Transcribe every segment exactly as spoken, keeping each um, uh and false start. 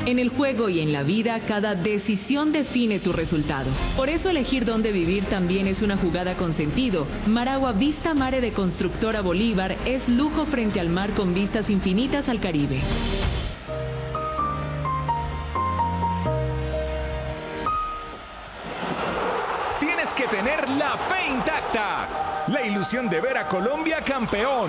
En el juego y en la vida, cada decisión define tu resultado. Por eso elegir dónde vivir también es una jugada con sentido. Maragua Vista Mare de Constructora Bolívar es lujo frente al mar con vistas infinitas al Caribe. Tienes que tener la fe intacta, la ilusión de ver a Colombia campeón,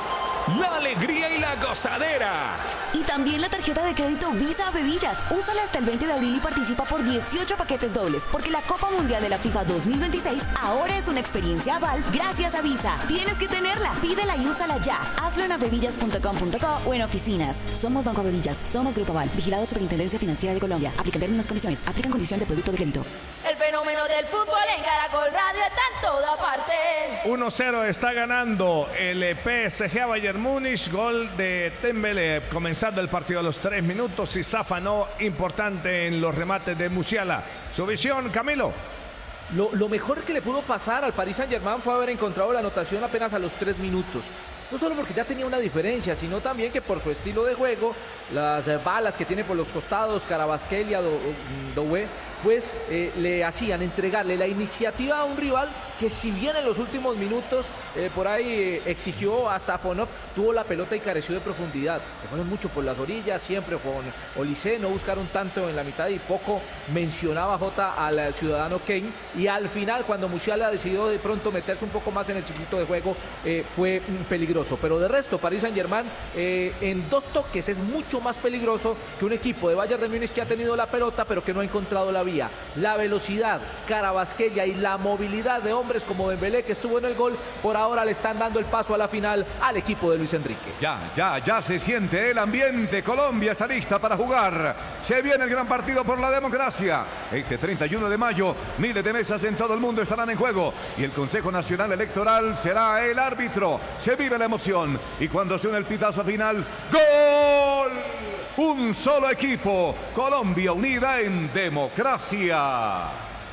la alegría y la gozadera. Y también la tarjeta de crédito Visa Bebillas. Úsala hasta el veinte de abril y participa por dieciocho paquetes dobles, porque la Copa Mundial de la FIFA dos mil veintiséis ahora es una experiencia aval gracias a Visa. Tienes que tenerla. Pídela y úsala ya. Hazlo en abebillas punto com punto co o en oficinas. Somos Banco Abebillas. Somos Grupo Aval. Vigilado Superintendencia Financiera de Colombia. Aplican términos y condiciones. Aplican condiciones de producto de crédito. El fenómeno del fútbol en Caracol Radio está en toda parte. uno cero está ganando el P S G a Bayern Múnich. Gol de Dembélé comenzando el partido a los tres minutos y Zafanó importante en los remates de Musiala. Su visión, Camilo. Lo, lo mejor que le pudo pasar al Paris Saint-Germain fue haber encontrado la anotación apenas a los tres minutos. No solo porque ya tenía una diferencia, sino también que por su estilo de juego, las eh, balas que tiene por los costados, Carabasquelia, Doué, pues eh, le hacían entregarle la iniciativa a un rival que, si bien en los últimos minutos eh, por ahí eh, exigió a Safonov, tuvo la pelota y careció de profundidad. Se fueron mucho por las orillas, siempre con Olise, no buscaron tanto en la mitad y poco mencionaba Jota al ciudadano Kane. Y al final, cuando Musiala decidió de pronto meterse un poco más en el circuito de juego, eh, fue peligroso. Pero de resto, Paris Saint-Germain eh, en dos toques es mucho más peligroso que un equipo de Bayern de Múnich que ha tenido la pelota pero que no ha encontrado la vía. La velocidad, Carabasquelia y la movilidad de hombres como Dembélé, que estuvo en el gol, por ahora le están dando el paso a la final al equipo de Luis Enrique. Ya, ya, ya se siente el ambiente. Colombia está lista para jugar. Se viene el gran partido por la democracia. Este treinta y uno de mayo, miles de mesas en todo el mundo estarán en juego y el Consejo Nacional Electoral será el árbitro. Se vive la emoción y cuando suena el pitazo final, ¡gol! Un solo equipo, Colombia unida en democracia.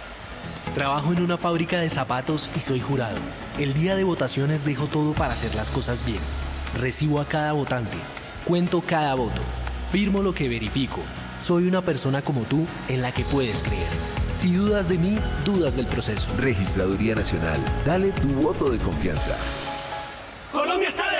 Trabajo en una fábrica de zapatos y soy jurado. El día de votaciones dejo todo para hacer las cosas bien. Recibo a cada votante, cuento cada voto, firmo lo que verifico. Soy una persona como tú en la que puedes creer. Si dudas de mí, dudas del proceso. Registraduría Nacional, dale tu voto de confianza.